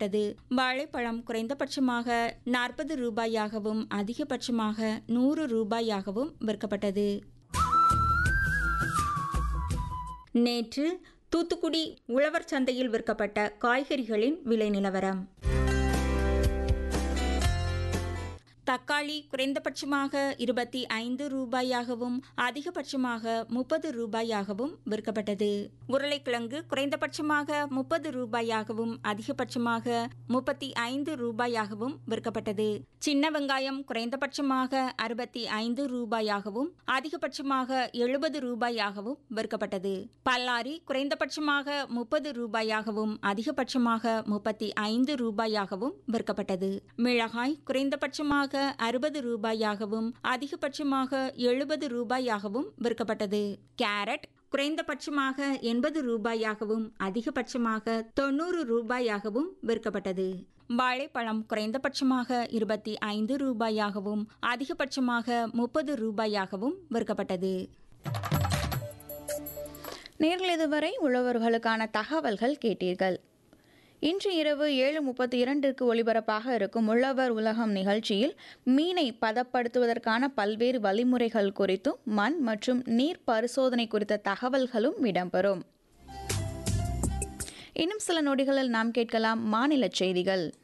விற்கப்பட்டது. வாழைப்பழம் குறைந்தபட்சமாக 40 ரூபாயாகவும் அதிகபட்சமாக 100 ரூபாயாகவும் விற்கப்பட்டது. நேற்று தூத்துக்குடி உழவர் சந்தையில் விற்கப்பட்ட காய்கறிகளின் விலை நிலவரம். தக்காளி குறைந்தபட்சமாக 25 ரூபாயாகவும் அதிகபட்சமாக 30 ரூபாயாகவும் விற்கப்பட்டது. உருளைக்கிழங்கு குறைந்தபட்சமாக 30 ரூபாயாகவும் அதிகபட்சமாக 35 ரூபாயாகவும் விற்கப்பட்டது. சின்ன வெங்காயம் குறைந்தபட்சமாக 65 ரூபாயாகவும் அதிகபட்சமாக 70 ரூபாயாகவும் விற்கப்பட்டது. பல்லாரி குறைந்தபட்சமாக 30 ரூபாயாகவும் அதிகபட்சமாக 35 ரூபாயாகவும் விற்கப்பட்டது. மிளகாய் குறைந்தபட்சமாக 60 ரூபாயாகவும் அதிகபட்சமாக 70 ரூபாயாகவும் விற்கப்பட்டது. கேரட் குறைந்தபட்சமாக 80 ரூபாயாகவும் அதிகபட்சமாக 90 ரூபாயாகவும் விற்கப்பட்டது. வாழைப்பழம் குறைந்தபட்சமாக 25 ரூபாயாகவும் அதிகபட்சமாக 30 ரூபாயாகவும் விற்கப்பட்டது. நேரில் இதுவரை உழவர்களுக்கான தகவல்கள் கேட்டீர்கள். இன்று இரவு 7:32க்கு ஒலிபரப்பாக இருக்கும் உழவர் உலகம் நிகழ்ச்சியில் மீனை பதப்படுத்துவதற்கான பல்வேறு வழிமுறைகள் குறித்தும் மண் மற்றும் நீர் பரிசோதனை குறித்த தகவல்களும் இடம்பெறும். இன்னும் சில நொடிகளில் நாம் கேட்கலாம் மாநில செய்திகள்.